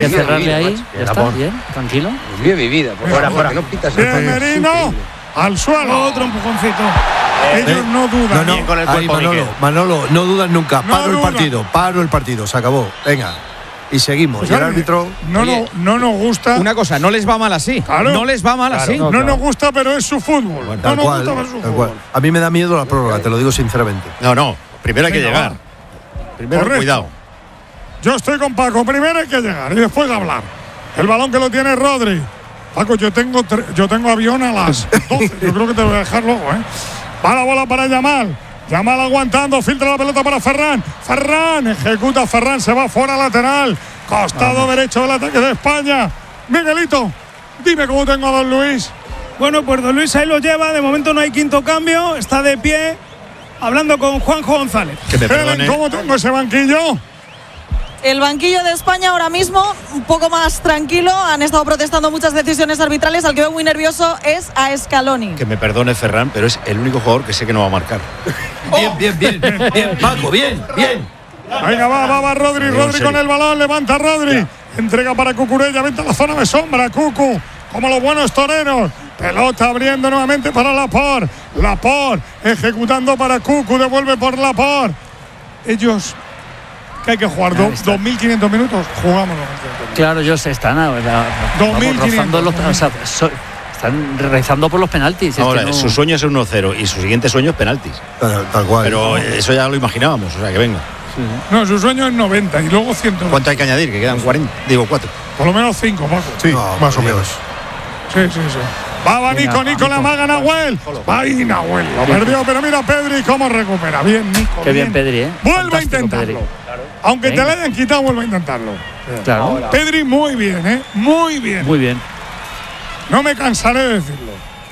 que cerrarle ahí. Ya está, bien, tranquilo. Bien mi vida, por ahora, no pitas. Bien, Merino, al suelo. Otro empujoncito. Ellos no dudan. No, con el ahí, Manolo, no dudan nunca. Paro el partido, se acabó. Venga. Y seguimos. Pues y el árbitro. No nos gusta. Una cosa, no les va mal así. Claro. No les va mal así. No nos gusta, pero es su fútbol. Bueno, no nos gusta, pero es su fútbol. A mí me da miedo la prórroga, te lo digo sinceramente. No. Primero hay que llegar. Primero, correcto. Cuidado. Yo estoy con Paco. Primero hay que llegar y después hablar. El balón que lo tiene Rodri. Paco, yo tengo avión a las 12. Yo creo que te voy a dejar luego, ¿eh? Va la bola para Yamal. Yamal aguantando, filtra la pelota para Ferran. Ferran ejecuta, Ferran se va fuera lateral. Costado derecho del ataque de España. Miguelito, dime cómo tengo a Don Luis. Bueno, pues Don Luis ahí lo lleva. De momento no hay quinto cambio. Está de pie, hablando con Juanjo González. Que me perdone. ¿Cómo tengo ese banquillo? El banquillo de España ahora mismo un poco más tranquilo. Han estado protestando muchas decisiones arbitrales. Al que veo muy nervioso es a Scaloni. Que me perdone Ferran, pero es el único jugador que sé que no va a marcar. Bien, Paco, bien. Venga, va Rodri. Rodri con el balón, levanta Rodri. Ya. Entrega para Cucurella, vente a la zona de sombra, Cucu. Como los buenos toreros. Pelota abriendo nuevamente para Laporte. Laporte ejecutando para Cucu, devuelve por Laporte. Ellos, que hay que jugar 2.500 minutos, jugamos 2.500. Claro, ellos están 2.500. Están rezando por los penaltis. Ahora, su sueño es el 1-0 y su siguiente sueño es penaltis. Tal cual. Pero eso ya lo imaginábamos, o sea, que venga. Sí. No, su sueño es 90 y luego 100. ¿Cuánto hay que añadir? Que quedan 4. Por lo menos 5, Paco. Sí, más o menos. Sí. Va Nico, la maga Nahuel. Va ahí Nahuel. Lo perdió, pero mira Pedri cómo recupera. Bien, Nico. Qué bien, Pedri, ¿eh? Vuelve a intentarlo. Claro. Aunque te le hayan quitado, vuelve a intentarlo. Claro. Pedri muy bien, ¿eh? Muy bien. Muy bien. No me cansaré de decirlo.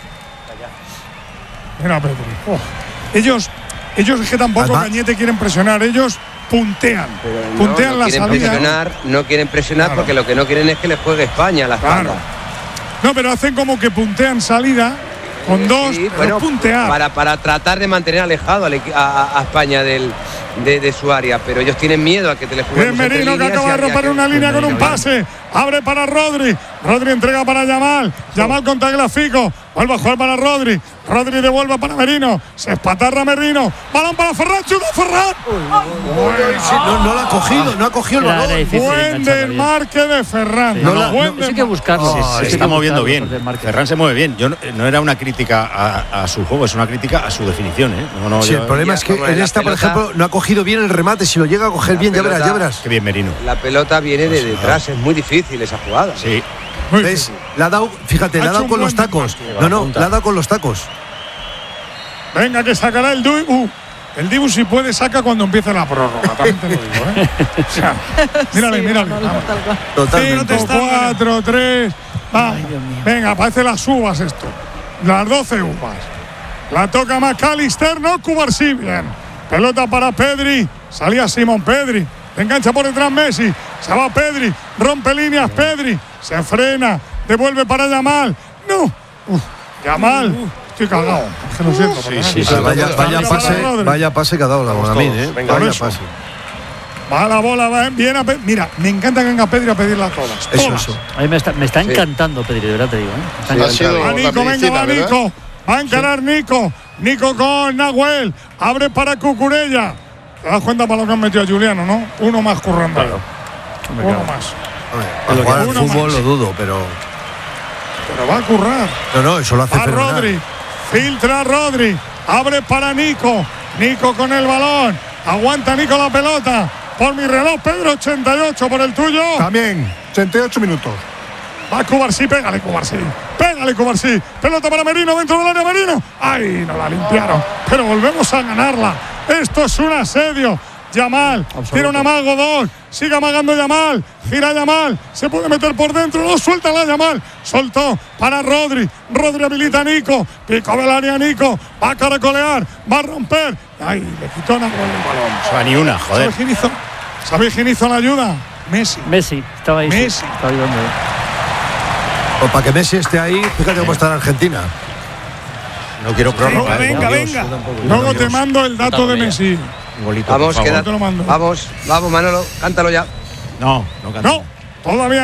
Mira Pedri. Ellos es que tampoco Cañete quieren presionar. Ellos puntean. Puntean la salida. No quieren presionar claro. Porque lo que no quieren es que les juegue España a la espalda. Claro. No, pero hacen como que puntean salida con dos, pero puntear. Para tratar de mantener alejado a España de su área, pero ellos tienen miedo a que te le jueguen. Merino que acaba de romper una línea con un pase. Abre para Rodri. Rodri entrega para Yamal. Yamal con Tagliafico. Vuelve a jugar para Rodri. Rodri devuelve para Merino. Se espatarra Merino. Balón para Ferran. ¡Chuta Ferran! No la ha cogido, no ha cogido el balón. Buen desmarque de Ferran. Sí, hay que buscarlo. Se está moviendo bien. Ferran se mueve bien. No era una crítica a su juego, es una crítica a su definición. Sí, el problema es que en esta, por ejemplo, no ha cogido bien el remate. Si lo llega a coger bien, ya verás. Qué bien, Merino. La pelota viene de detrás. Es muy difícil esa jugada. Sí. ¿Ves? Le ha dado, fíjate, le ha dado con los tacos. Le ha dado con los tacos. Venga, que sacará el Dibu. El Dibu, si puede, saca cuando empiece la prórroga. También te lo digo, ¿eh? O sea, mírale. Totalmente. 5, 4, 3. Venga, parece las uvas esto. Las 12 uvas. La toca McAllister, no Cubarsí. Bien. Pelota para Pedri. Salía Simón Pedri. Engancha por detrás Messi. Se va Pedri. Rompe líneas Pedri. Se frena. Devuelve para Yamal. No. Yamal. Estoy cagado. Es que lo siento. Sí. Vaya pase que ha dado la Bonamín, ¿eh? Vaya pase. Va la bola, va bien a Mira, me encanta que venga Pedri a pedirla todas. Eso. A mí me está encantando Pedri, de verdad te digo. Nico, venga, Nico. Va a encarar Nico. Nico con Nahuel. Abre para Cucurella. Te das cuenta para lo que han metido a Juliano, ¿no? Uno más currando. Claro. Uno más. Para jugar al fútbol lo dudo, pero va a currar. No, eso lo hace fenomenal. Rodri. Filtra Rodri. Abre para Nico. Nico con el balón. Aguanta Nico la pelota. Por mi reloj, Pedro, 88. Por el tuyo. También, 88 minutos. Va Cubarsí, pégale Cubarsí. Pelota para Merino, dentro del área Merino. ¡Ay, no la limpiaron! Pero volvemos a ganarla. Esto es un asedio. Yamal, tira un amago, 2. Sigue amagando Yamal. Gira Yamal. Se puede meter por dentro. No, suelta la Yamal. Soltó para Rodri. Rodri habilita a Nico. Pico del área Nico. Va a caracolear. Va a romper. ¡Ay, le quitó una el balón! O sea, ni una, joder. ¿Sabéis quién hizo la ayuda? Messi. Estaba ahí. Messi. Estaba ayudando. O para que Messi esté ahí, fíjate cómo está en Argentina. No quiero prórroga. Venga. Luego te mando el dato de Messi. Vamos, Manolo, cántalo ya. No canta. No, todavía.